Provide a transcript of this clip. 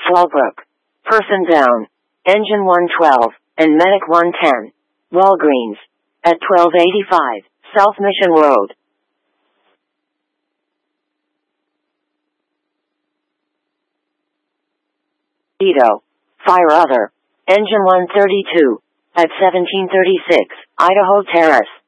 Fallbrook. Person down. Engine 112, and Medic 110. Walgreens. At 1285, South Mission Road. Edo. Fire other. Engine 132. At 1736, Idaho Terrace.